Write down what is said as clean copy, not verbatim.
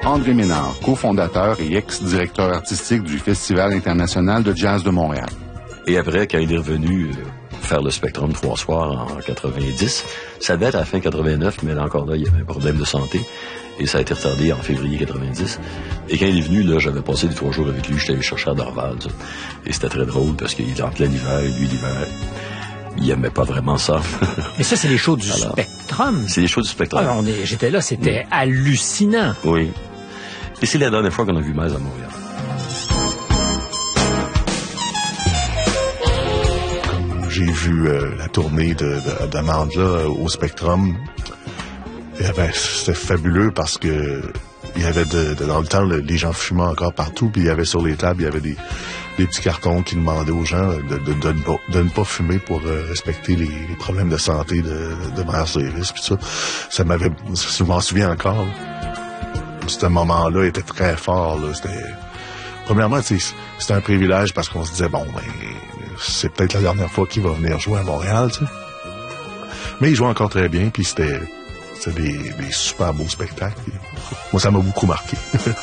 André Ménard, cofondateur et ex-directeur artistique du Festival international de jazz de Montréal. Et après, quand il est revenu faire le Spectrum 3 soirs en 90, ça devait être à la fin 89, mais là, encore là, il y avait un problème de santé. Et ça a été retardé en février 90. Et quand il est venu, là, j'avais passé des 3 jours avec lui, j'étais allé chercher à Dorval, ça. Et c'était très drôle parce qu'il était en plein hiver, et lui, l'hiver, il aimait pas vraiment ça. Mais ça, c'est les shows du Spectrum. C'est les shows du Spectrum. Ah, j'étais là, c'était hallucinant. Oui. Et c'est la dernière fois qu'on a vu Miles à Montréal. J'ai vu la tournée de Mandla au Spectrum. C'était fabuleux parce que il y avait dans le temps, les gens fumaient encore partout, puis il y avait sur les tables, il y avait des petits cartons qui demandaient aux gens de ne pas fumer pour respecter les problèmes de santé de Miles Davis, puis ça. Je m'en souviens encore. Ce moment-là était très fort, là. Premièrement, c'était un privilège parce qu'on se disait, bon, c'est peut-être la dernière fois qu'il va venir jouer à Montréal, tu sais. Mais il jouait encore très bien, puis c'était des super beaux spectacles. Moi, ça m'a beaucoup marqué.